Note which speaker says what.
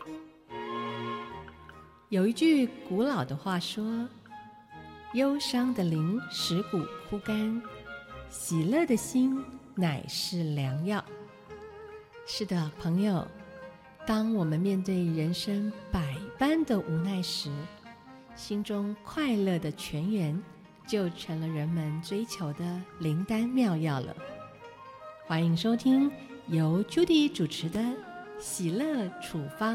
Speaker 1: 有一句古老的话说：忧伤的灵使骨枯干，喜乐的心乃是良药。是的，朋友，当我们面对人生百般的无奈时，心中快乐的泉源就成了人们追求的灵丹妙药了。欢迎收听由 Judy 主持的喜乐处方。